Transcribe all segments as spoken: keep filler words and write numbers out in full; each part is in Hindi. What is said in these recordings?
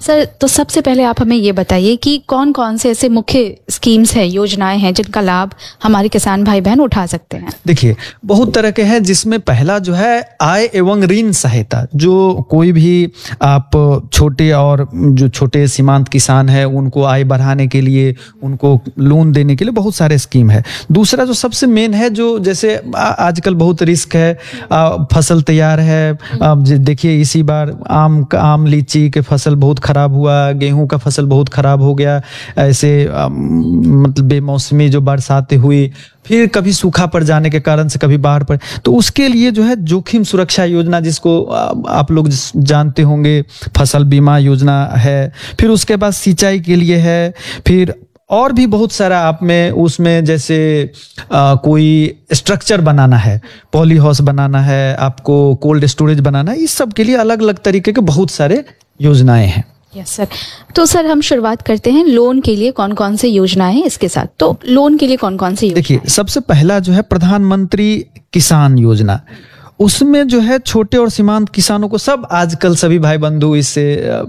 सर, तो सबसे पहले आप हमें ये बताइए कि कौन कौन से ऐसे मुख्य स्कीम्स हैं, योजनाएं हैं जिनका लाभ हमारे किसान भाई बहन उठा सकते हैं? देखिए, बहुत तरह के हैं, जिसमें पहला जो है आय एवं ऋण सहायता। जो कोई भी आप छोटे और जो छोटे सीमांत किसान है उनको आय बढ़ाने के लिए, उनको लोन देने के लिए बहुत सारे स्कीम है। दूसरा जो सबसे मेन है, जो जैसे आजकल बहुत रिस्क है, आ, फसल तैयार है, आप देखिए इसी बार आम आम लीची के फसल बहुत खराब हुआ, गेहूं का फसल बहुत खराब हो गया, ऐसे आ, मतलब बेमौसमी जो बरसातें हुई, फिर कभी सूखा पड़ जाने के कारण से कभी बाढ़ पड़, तो उसके लिए जो है जोखिम सुरक्षा योजना, जिसको आप लोग जानते होंगे, फसल बीमा योजना है। फिर उसके बाद सिंचाई के लिए है, फिर और भी बहुत सारा आप में उसमें जैसे आ, कोई स्ट्रक्चर बनाना है, पॉली हाउस बनाना है, आपको कोल्ड स्टोरेज बनाना है, इस सब के लिए अलग अलग तरीके के बहुत सारे योजनाएं हैं। Yes sir. तो सर हम शुरुआत करते हैं लोन के लिए कौन कौन से योजनाएं हैं इसके साथ। तो लोन के लिए कौन कौन सी? देखिए, सबसे पहला जो है प्रधानमंत्री किसान योजना, उसमें जो है छोटे और सीमांत किसानों को, सब आजकल सभी भाई बंधु इससे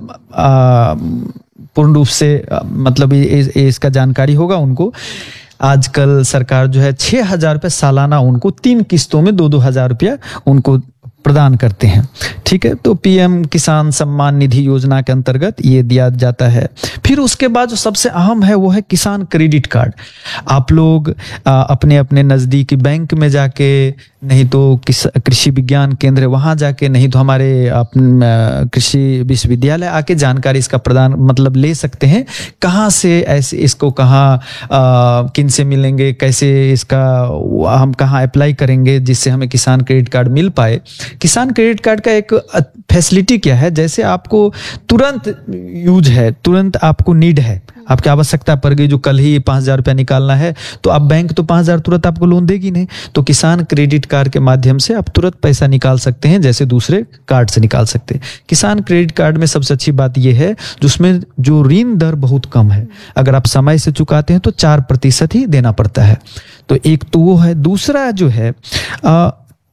पूर्ण रूप से मतलब इसका जानकारी होगा उनको। आजकल सरकार जो है छह हजार रुपये सालाना उनको तीन किस्तों में दो दो हजार रुपया उनको प्रदान करते हैं। ठीक है, तो पीएम किसान सम्मान निधि योजना के अंतर्गत ये दिया जाता है। फिर उसके बाद जो सबसे अहम है वो है किसान क्रेडिट कार्ड। आप लोग आ, अपने अपने नज़दीकी बैंक में जाके, नहीं तो कृषि विज्ञान केंद्र वहाँ जाके, नहीं तो हमारे कृषि विश्वविद्यालय आके जानकारी इसका प्रदान मतलब ले सकते हैं। कहाँ से ऐसे इसको कहाँ किन से मिलेंगे, कैसे इसका हम कहाँ अप्लाई करेंगे जिससे हमें किसान क्रेडिट कार्ड मिल पाए। किसान क्रेडिट कार्ड का एक फैसिलिटी क्या है, जैसे आपको तुरंत यूज है, तुरंत आपको नीड है, आपकी आवश्यकता पड़ गई, जो कल ही पाँच हजार रुपया निकालना है, तो आप बैंक तो पाँच हजार तुरंत आपको लोन देगी नहीं, तो किसान क्रेडिट कार्ड के माध्यम से आप तुरंत पैसा निकाल सकते हैं, जैसे दूसरे कार्ड से निकाल सकते हैं। किसान क्रेडिट कार्ड में सबसे अच्छी बात यह है, जिसमें जो ऋण दर बहुत कम है, अगर आप समय से चुकाते हैं तो चार प्रतिशत ही देना पड़ता है। तो एक तो वो है। दूसरा जो है आ,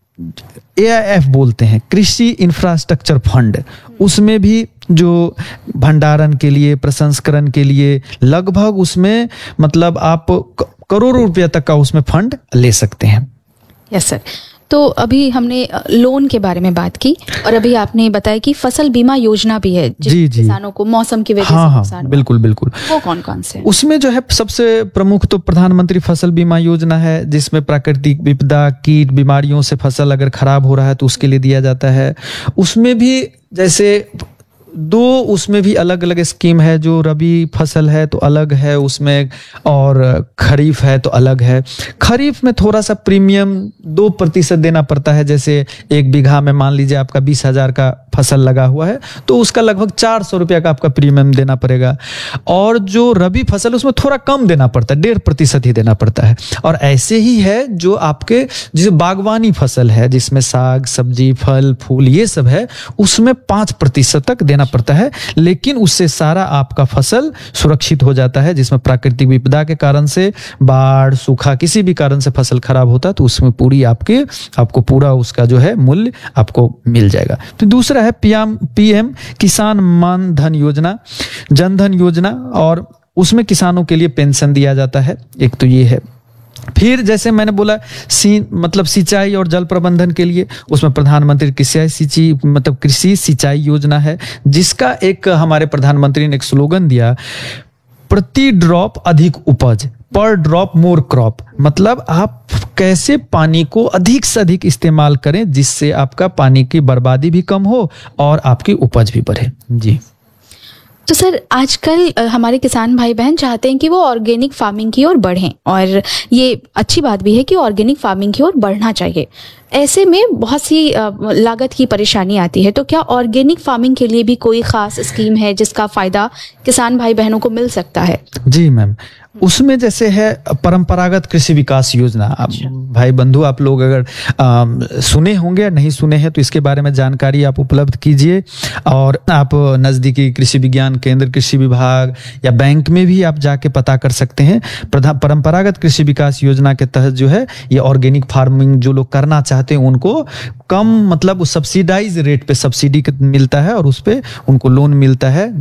ए आई एफ बोलते हैं, कृषि इंफ्रास्ट्रक्चर फंड, उसमें भी जो भंडारण के लिए, प्रसंस्करण के लिए लगभग उसमें मतलब आप करोड़ों रुपया तक का उसमें फंड ले सकते हैं। Yes sir. तो अभी हमने लोन के बारे में बात की और अभी आपने बताया कि फसल बीमा योजना भी है, जी जी, किसानों को मौसम की वजह हाँ, से नुकसान, बिल्कुल बिल्कुल। वो कौन कौन से? उसमें जो है सबसे प्रमुख तो प्रधानमंत्री फसल बीमा योजना है, जिसमें प्राकृतिक विपदा, कीट, बीमारियों से फसल अगर खराब हो रहा है तो उसके लिए दिया जाता है। उसमें भी जैसे दो उसमें भी अलग अलग स्कीम है, जो रबी फसल है तो अलग है उसमें, और खरीफ है तो अलग है। खरीफ में थोड़ा सा प्रीमियम दो प्रतिशत देना पड़ता है, जैसे एक बीघा में मान लीजिए आपका बीस हजार का फसल लगा हुआ है तो उसका लगभग चार सौ रुपया का आपका प्रीमियम देना पड़ेगा। और जो रबी फसल उसमें थोड़ा कम देना पड़ता है, डेढ़ प्रतिशत ही देना पड़ता है। और ऐसे ही है जो आपके जिसे बागवानी फसल है, जिसमें साग सब्जी फल फूल ये सब है, उसमें पांच प्रतिशत तक देना पड़ता है, लेकिन उससे सारा आपका फसल सुरक्षित हो जाता है। जिसमें प्राकृतिक विपदा के कारण से, बाढ़, सूखा, किसी भी कारण से फसल खराब होता है तो उसमें पूरी आपके आपको पूरा उसका जो है मूल्य आपको मिल जाएगा। तो दूसरा है पीएम पीएम किसान मान धन योजना, जन धन योजना, और उसमें किसानों के लिए पेंशन दिया जाता है। एक तो ये है। फिर जैसे मैंने बोला सी मतलब सिंचाई और जल प्रबंधन के लिए, उसमें प्रधानमंत्री कृषि सिंचाई मतलब कृषि सिंचाई योजना है, जिसका एक हमारे प्रधानमंत्री ने एक स्लोगन दिया, प्रति ड्रॉप अधिक उपज, पर ड्रॉप मोर क्रॉप। मतलब आप कैसे पानी को अधिक से अधिक इस्तेमाल करें जिससे आपका पानी की बर्बादी भी कम हो और आपकी उपज भी बढ़े। जी। तो सर आजकल हमारे किसान भाई बहन चाहते हैं कि वो ऑर्गेनिक फार्मिंग की ओर बढ़ें, और ये अच्छी बात भी है कि ऑर्गेनिक फार्मिंग की ओर बढ़ना चाहिए। ऐसे में बहुत सी लागत की परेशानी आती है, तो क्या ऑर्गेनिक फार्मिंग के लिए भी कोई खास स्कीम है जिसका फायदा किसान भाई बहनों को मिल सकता है? जी मैम, उसमें जैसे है परंपरागत कृषि विकास योजना। आप भाई बंधु आप लोग अगर आ, सुने होंगे या नहीं सुने हैं तो इसके बारे में जानकारी आप उपलब्ध कीजिए, और आप नज़दीकी कृषि विज्ञान केंद्र, कृषि विभाग या बैंक में भी आप जाके पता कर सकते हैं। परंपरागत कृषि विकास योजना के तहत जो है ये ऑर्गेनिक फार्मिंग जो लोग करना चाहते हैं उनको कम मतलब सब्सिडाइज रेट पे सब्सिडी मिलता है और उस पे उनको लोन मिलता है।